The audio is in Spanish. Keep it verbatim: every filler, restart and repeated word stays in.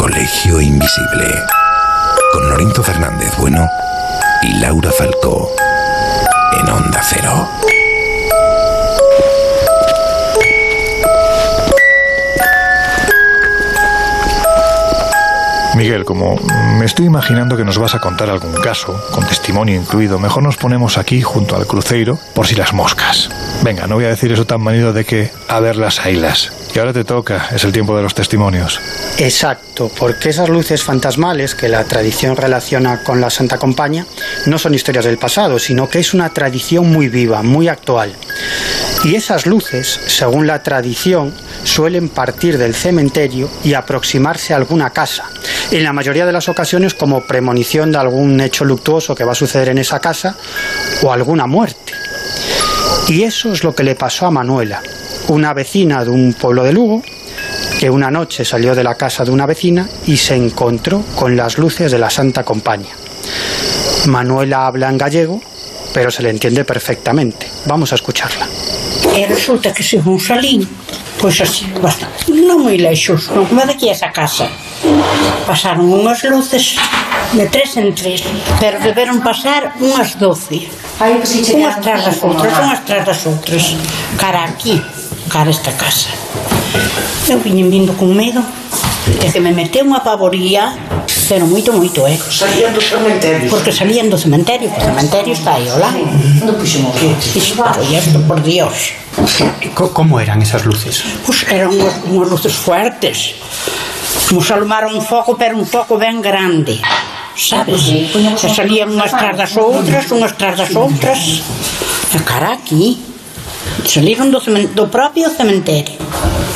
Colegio Invisible, con Lorenzo Fernández Bueno y Laura Falcó, en Onda Cero. Miguel, como me estoy imaginando que nos vas a contar algún caso, con testimonio incluido, mejor nos ponemos aquí junto al cruceiro por si las moscas. Venga, no voy a decir eso tan manido de que a ver las ailas. Y ahora te toca, es el tiempo de los testimonios. Exacto, porque esas luces fantasmales que la tradición relaciona con la Santa Compaña no son historias del pasado, sino que es una tradición muy viva, muy actual. Y esas luces, según la tradición, suelen partir del cementerio y aproximarse a alguna casa, en la mayoría de las ocasiones como premonición de algún hecho luctuoso que va a suceder en esa casa o alguna muerte. Y eso es lo que le pasó a Manuela, una vecina de un pueblo de Lugo, que una noche salió de la casa de una vecina y se encontró con las luces de la Santa Compaña. Manuela habla en gallego, pero se le entiende perfectamente. Vamos a escucharla. E resulta que según salín, pois así, bastante, non moi leixos, non como daqui a esa casa. Pasaron unhas luces de tres en tres, pero deberon pasar unhas doce. Unhas tras das outras, unhas tras das outras. Cara aquí, cara a esta casa. Eu viñen vindo con medo, e que me meteu unha pavoría, pero moito, moito, eh? Salían do cementerio. Porque salían do cementerio, o cementerio está aí, olá. Non puxemos Iso, e isto, por Dios. ¿Cómo eran esas luces? Pois eran unhas, unhas luces fuertes, como se alumara un foco, pero un foco ben grande, sabes? E salían unhas tras das outras, unhas tras das outras, e cara aquí, salieron do, cemen, do propio cementerio.